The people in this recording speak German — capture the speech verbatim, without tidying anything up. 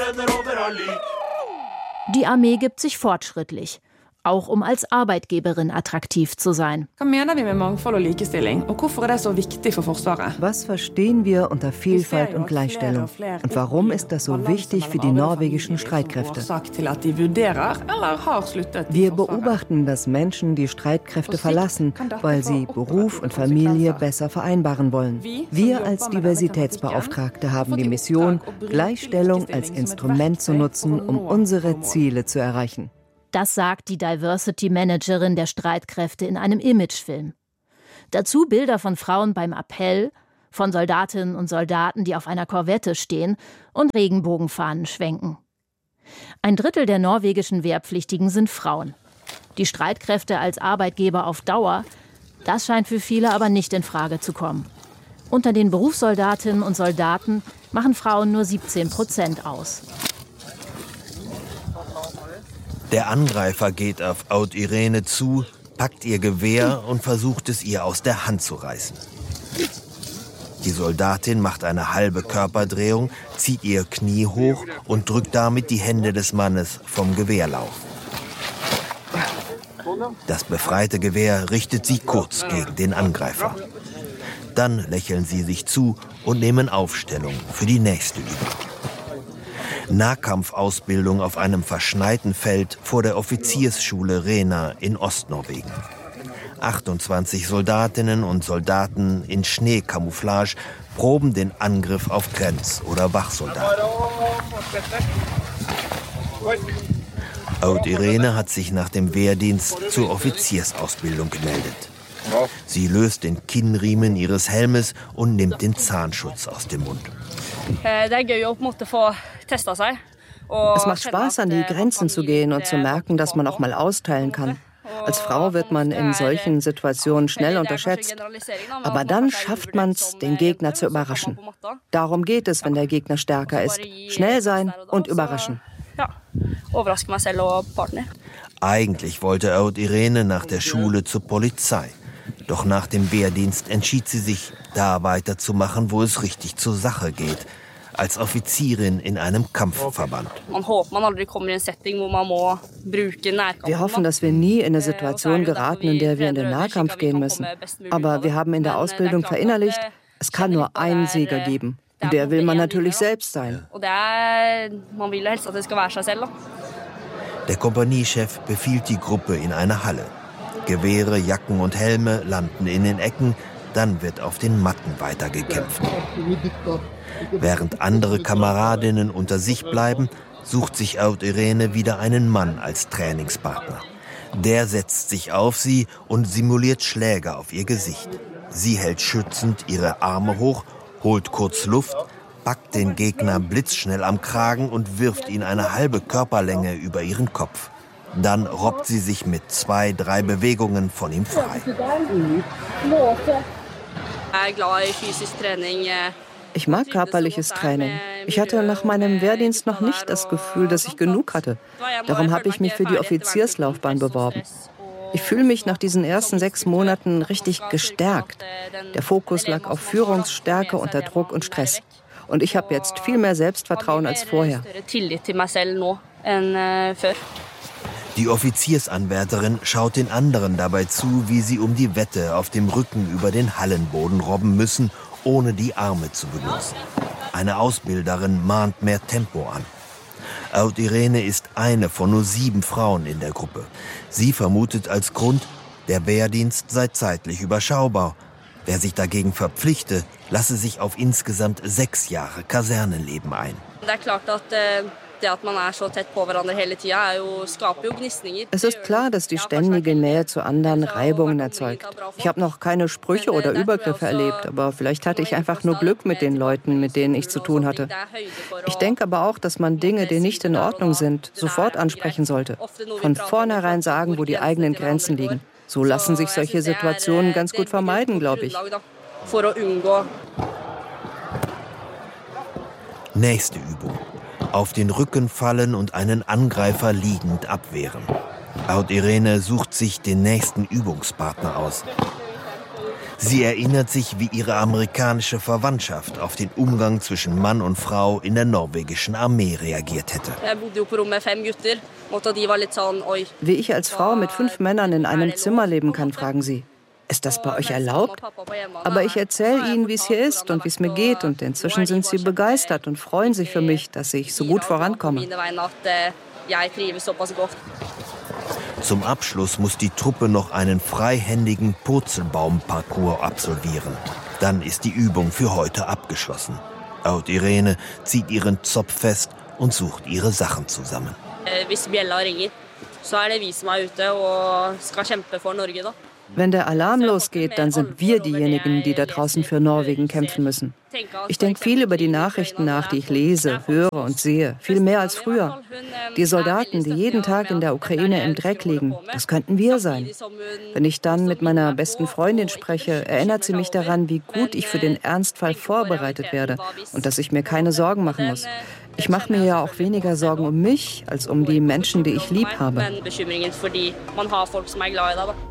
Die Armee gibt sich fortschrittlich, auch um als Arbeitgeberin attraktiv zu sein. Was verstehen wir unter Vielfalt und Gleichstellung? Und warum ist das so wichtig für die norwegischen Streitkräfte? Wir beobachten, dass Menschen die Streitkräfte verlassen, weil sie Beruf und Familie besser vereinbaren wollen. Wir als Diversitätsbeauftragte haben die Mission, Gleichstellung als Instrument zu nutzen, um unsere Ziele zu erreichen. Das sagt die Diversity Managerin der Streitkräfte in einem Imagefilm. Dazu Bilder von Frauen beim Appell, von Soldatinnen und Soldaten, die auf einer Korvette stehen und Regenbogenfahnen schwenken. Ein Drittel der norwegischen Wehrpflichtigen sind Frauen. Die Streitkräfte als Arbeitgeber auf Dauer, das scheint für viele aber nicht in Frage zu kommen. Unter den Berufssoldatinnen und Soldaten machen Frauen nur siebzehn Prozent aus. Der Angreifer geht auf Aud Irene zu, packt ihr Gewehr und versucht es ihr aus der Hand zu reißen. Die Soldatin macht eine halbe Körperdrehung, zieht ihr Knie hoch und drückt damit die Hände des Mannes vom Gewehrlauf. Das befreite Gewehr richtet sie kurz gegen den Angreifer. Dann lächeln sie sich zu und nehmen Aufstellung für die nächste Übung. Nahkampfausbildung auf einem verschneiten Feld vor der Offiziersschule Rena in Ostnorwegen. achtundzwanzig Soldatinnen und Soldaten in Schneekamouflage proben den Angriff auf Grenz- oder Wachsoldaten. Aud Irene hat sich nach dem Wehrdienst zur Offiziersausbildung gemeldet. Sie löst den Kinnriemen ihres Helmes und nimmt den Zahnschutz aus dem Mund. Es macht Spaß, an die Grenzen zu gehen und zu merken, dass man auch mal austeilen kann. Als Frau wird man in solchen Situationen schnell unterschätzt. Aber dann schafft man es, den Gegner zu überraschen. Darum geht es, wenn der Gegner stärker ist. Schnell sein und überraschen. Eigentlich wollte Aud Irene nach der Schule zur Polizei. Doch nach dem Wehrdienst entschied sie sich, da weiterzumachen, wo es richtig zur Sache geht. Als Offizierin in einem Kampfverband. Wir hoffen, dass wir nie in eine Situation geraten, in der wir in den Nahkampf gehen müssen. Aber wir haben in der Ausbildung verinnerlicht, es kann nur einen Sieger geben. Und der will man natürlich selbst sein. Der Kompaniechef befiehlt die Gruppe in eine Halle. Gewehre, Jacken und Helme landen in den Ecken, dann wird auf den Matten weitergekämpft. Während andere Kameradinnen unter sich bleiben, sucht sich Aud Irene wieder einen Mann als Trainingspartner. Der setzt sich auf sie und simuliert Schläge auf ihr Gesicht. Sie hält schützend ihre Arme hoch, holt kurz Luft, packt den Gegner blitzschnell am Kragen und wirft ihn eine halbe Körperlänge über ihren Kopf. Dann robbt sie sich mit zwei, drei Bewegungen von ihm frei. Ich mag körperliches Training. Ich hatte nach meinem Wehrdienst noch nicht das Gefühl, dass ich genug hatte. Darum habe ich mich für die Offizierslaufbahn beworben. Ich fühle mich nach diesen ersten sechs Monaten richtig gestärkt. Der Fokus lag auf Führungsstärke unter Druck und Stress. Und ich habe jetzt viel mehr Selbstvertrauen als vorher. Die Offiziersanwärterin schaut den anderen dabei zu, wie sie um die Wette auf dem Rücken über den Hallenboden robben müssen, ohne die Arme zu benutzen. Eine Ausbilderin mahnt mehr Tempo an. Aud Irene ist eine von nur sieben Frauen in der Gruppe. Sie vermutet als Grund, der Wehrdienst sei zeitlich überschaubar. Wer sich dagegen verpflichte, lasse sich auf insgesamt sechs Jahre Kasernenleben ein. Es ist klar, dass die ständige Nähe zu anderen Reibungen erzeugt. Ich habe noch keine Sprüche oder Übergriffe erlebt, aber vielleicht hatte ich einfach nur Glück mit den Leuten, mit denen ich zu tun hatte. Ich denke aber auch, dass man Dinge, die nicht in Ordnung sind, sofort ansprechen sollte. Von vornherein sagen, wo die eigenen Grenzen liegen. So lassen sich solche Situationen ganz gut vermeiden, glaube ich. Nächste Übung. Auf den Rücken fallen und einen Angreifer liegend abwehren. Aud Irene sucht sich den nächsten Übungspartner aus. Sie erinnert sich, wie ihre amerikanische Verwandtschaft auf den Umgang zwischen Mann und Frau in der norwegischen Armee reagiert hätte. Wie ich als Frau mit fünf Männern in einem Zimmer leben kann, fragen sie. Ist das bei euch erlaubt? Aber ich erzähle ihnen, wie es hier ist und wie es mir geht. Und inzwischen sind sie begeistert und freuen sich für mich, dass ich so gut vorankomme. Zum Abschluss muss die Truppe noch einen freihändigen Purzelbaum-Parcours absolvieren. Dann ist die Übung für heute abgeschlossen. Aud Irene zieht ihren Zopf fest und sucht ihre Sachen zusammen. Wenn der Alarm losgeht, dann sind wir diejenigen, die da draußen für Norwegen kämpfen müssen. Ich denke viel über die Nachrichten nach, die ich lese, höre und sehe. Viel mehr als früher. Die Soldaten, die jeden Tag in der Ukraine im Dreck liegen, das könnten wir sein. Wenn ich dann mit meiner besten Freundin spreche, erinnert sie mich daran, wie gut ich für den Ernstfall vorbereitet werde und dass ich mir keine Sorgen machen muss. Ich mache mir ja auch weniger Sorgen um mich, als um die Menschen, die ich lieb habe.